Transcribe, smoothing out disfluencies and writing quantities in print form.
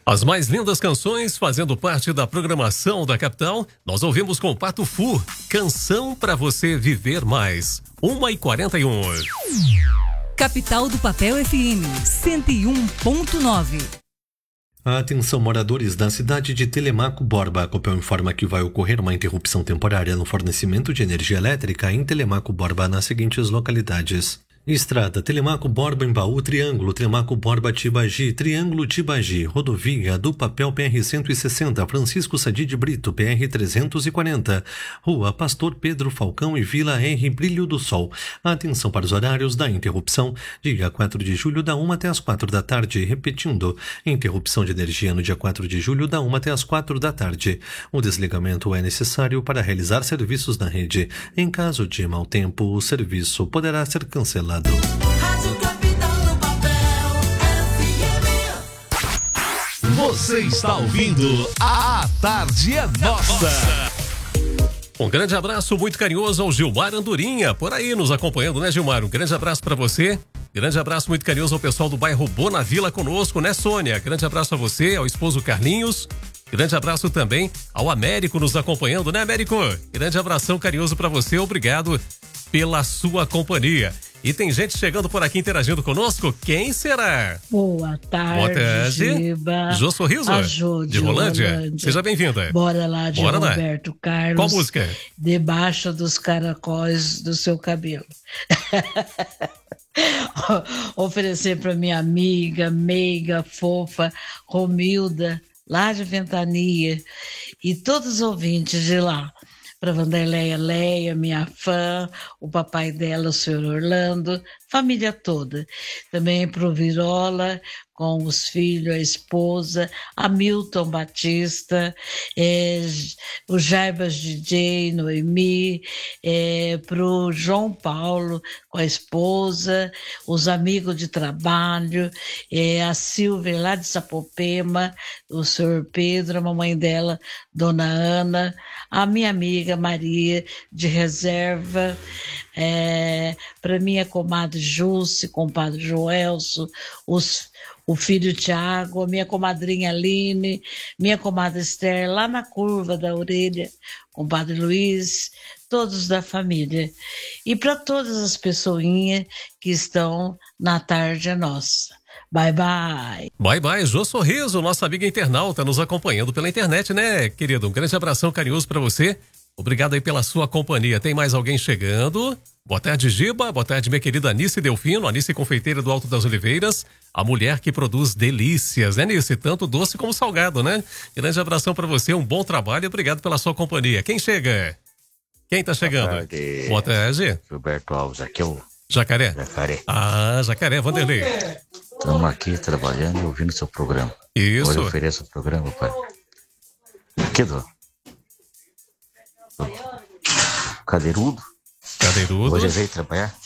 As mais lindas canções fazendo parte da programação da capital, nós ouvimos com Pato Fu, Canção pra Você Viver Mais, 1h41. Capital do Papel FM, 101.9. Atenção, moradores da cidade de Telemaco Borba. A Copel informa que vai ocorrer uma interrupção temporária no fornecimento de energia elétrica em Telemaco Borba nas seguintes localidades: Estrada Telemaco Borba Embaú, Triângulo Telemaco Borba Tibagi, Triângulo Tibagi, Rodovia do Papel PR-160, Francisco Sadi de Brito, PR-340, Rua Pastor Pedro Falcão e Vila R Brilho do Sol. Atenção para os horários da interrupção, dia 4 de julho da 1 até as 4 da tarde, repetindo, interrupção de energia no dia 4 de julho da 1 até as 4 da tarde. O desligamento é necessário para realizar serviços na rede. Em caso de mau tempo, o serviço poderá ser cancelado. Rádio Capital do Papel FM. Você está ouvindo A Tarde é Nossa. Um grande abraço muito carinhoso ao Gilmar Andorinha, por aí nos acompanhando, né, Gilmar? Um grande abraço para você. Grande abraço muito carinhoso ao pessoal do bairro Bona Vila conosco, né, Sônia? Grande abraço a você, ao esposo Carlinhos. Grande abraço também ao Américo nos acompanhando, né, Américo? Grande abração carinhoso para você, obrigado pela sua companhia. E tem gente chegando por aqui interagindo conosco. Quem será? Boa tarde, Boa tarde. Giba. Jô Sorriso? A Jô de Rolândia. Seja bem-vinda. Bora lá, de Bora lá. Roberto Carlos. Qual música? Debaixo dos caracóis do seu cabelo. Oferecer para minha amiga, meiga, fofa, Romilda, lá de Ventania, e todos os ouvintes de lá. Para Vanderleia Leia, minha fã, o papai dela, o senhor Orlando, família toda. Também para o Virola, com os filhos, a esposa, Hamilton Batista, o Jaibas DJ, Noemi, para o João Paulo, com a esposa, os amigos de trabalho, a Silvia lá de Sapopema, o senhor Pedro, a mamãe dela, Dona Ana, a minha amiga Maria de Reserva, para minha comadre Jússi, compadre Joelso, o filho Tiago, a minha comadrinha Aline, minha comadre Esther, lá na curva da orelha, compadre Luiz, todos da família. E para todas as pessoinhas que estão na Tarde é Nossa. Bye, bye. Bye, bye. Jô Sorriso, nossa amiga internauta, nos acompanhando pela internet, né, querido? Um grande abração carinhoso para você. Obrigado aí pela sua companhia. Tem mais alguém chegando? Boa tarde, Giba. Boa tarde, minha querida Anice Delfino, Anice Confeiteira do Alto das Oliveiras, a mulher que produz delícias, né, Anice? Tanto doce como salgado, né? Grande abração para você, um bom trabalho e obrigado pela sua companhia. Quem chega? Quem tá chegando? Boa tarde. Boa tarde. Gilberto Alves, aqui é o Jacaré? Jacaré. Ah, Jacaré, Vanderlei. Estamos aqui trabalhando e ouvindo seu programa. Isso. Hoje eu ofereço o programa, pai. Aqui do Cadeirudo. Cadeirudo. Hoje veio trabalhar.